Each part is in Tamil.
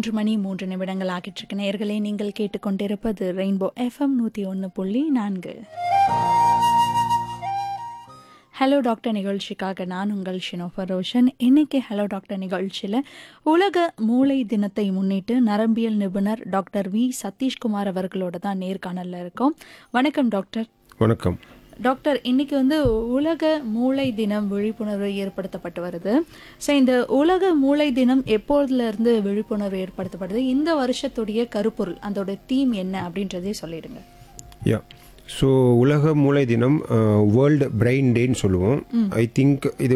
3 மணி 3 நிமிடங்கள் ஆகிட்டிருக்கு. நேயர்களே, நீங்கள் கேட்டுக்கொண்டிருப்பது ரெயின்போ எஃப்எம் 101.4. ஹலோ டாக்டர் நிகழ்ச்சிக்காக நான் உங்கள் ஷினோஃபர் ரோஷன். இன்னைக்கு ஹலோ டாக்டர் நிகழ்ச்சியில் உலக மூளை தினத்தை முன்னிட்டு நரம்பியல் நிபுணர் டாக்டர் வி சதீஷ்குமார் அவர்களோட தான் நேர்காணலில் இருக்கோம். வணக்கம் டாக்டர். வணக்கம் டாக்டர். இன்னைக்கு உலக மூளை தினம் விழிப்புணர்வு ஏற்படுத்தப்பட்டு வருது. ஸோ இந்த உலக மூளை தினம் எப்போதுலேருந்து விழிப்புணர்வு ஏற்படுத்தப்படுது? இந்த வருஷத்துடைய கருப்பொருள், அதோட தீம் என்ன அப்படின்றதே சொல்லிடுங்க. யா ஸோ உலக மூளை தினம் வேர்ல்டு பிரெயின் டேன்னு சொல்லுவோம். ஐ திங்க் இது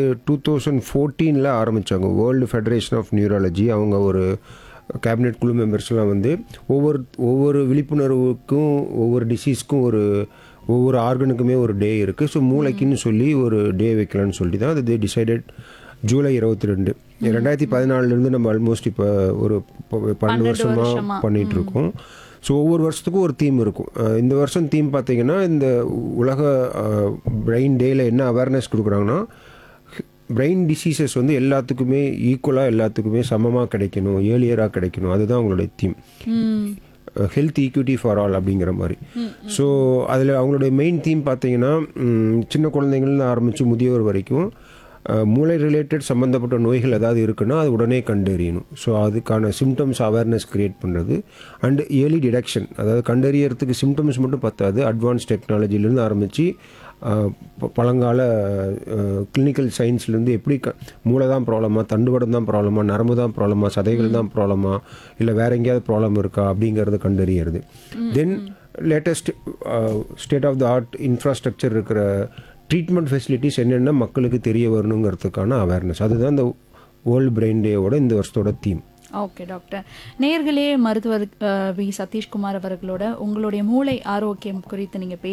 2014 ஆரம்பித்தாங்க. வேர்ல்டு ஃபெடரேஷன் ஆஃப் நியூராலஜி அவங்க ஒரு கேபினெட் குழு மெம்பர்ஸ்லாம் ஒவ்வொரு விழிப்புணர்வுக்கும் ஒவ்வொரு டிசீஸ்க்கும் ஒவ்வொரு ஆர்கனுக்குமே ஒரு டே இருக்குது. ஸோ மூளைக்குன்னு சொல்லி ஒரு டே வைக்கலான்னு சொல்லி தான் அது டிசைடட் ஜூலை 22. 2014 நம்ம ஆல்மோஸ்ட் இப்போ ஒரு 12 வருஷமாக பண்ணிகிட்ருக்கோம். ஸோ ஒவ்வொரு வருஷத்துக்கும் ஒரு தீம் இருக்கும். இந்த வருஷம் தீம் பார்த்திங்கன்னா, இந்த உலக பிரெயின் டேயில் என்ன அவேர்னஸ் கொடுக்குறாங்கன்னா, பிரெயின் டிசீசஸ் எல்லாத்துக்குமே ஈக்குவலாக எல்லாத்துக்குமே சமமாக கிடைக்கணும், ஏர்லியராக கிடைக்கணும். அதுதான் அவங்களுடைய theme. Health equity for all அப்படிங்கிற மாதிரி. ஸோ அதில் அவங்களுடைய மெயின் தீம் பார்த்தீங்கன்னா, சின்ன குழந்தைங்கள்னு ஆரம்பித்து முதியோர் வரைக்கும் மூளை ரிலேட்டட் சம்மந்தப்பட்ட நோய்கள் ஏதாவது இருக்குன்னா அது உடனே கண்டறியணும். ஸோ அதுக்கான சிம்டம்ஸ் அவேர்னஸ் க்ரியேட் பண்ணுறது அண்ட் ஏர்லி டிடெக்ஷன். அதாவது கண்டறியறதுக்கு சிம்டம்ஸ் மட்டும் பத்தாது, அட்வான்ஸ் டெக்னாலஜிலேருந்து ஆரம்பித்து பழங்கால கிளினிக்கல் சயின்ஸ்லேருந்து எப்படி மூளை தான் ப்ராப்ளமா, தண்டுவடம் தான் ப்ராப்ளமா, நரம்பு தான் ப்ராப்ளமா, சதைகள் தான் ப்ராப்ளமா, இல்லை வேறு எங்கேயாவது ப்ராப்ளம் இருக்கா அப்படிங்கிறத கண்டறியறது. தென் latest state of the art infrastructure இருக்கிற ட்ரீட்மெண்ட் ஃபெசிலிட்டிஸ் என்னென்ன மக்களுக்கு தெரிய வரணுங்கிறதுக்கான அவேர்னஸ். அதுதான் இந்த வேர்ல்டு பிரெயின் டேவோட இந்த வருஷத்தோட தீம். Okay doctor. நேயர்களே, மருத்துவர் வி சதீஷ்குமார் அவர்களோட உங்களுடைய மூளை ஆரோக்கியம் குறித்து நீங்கள்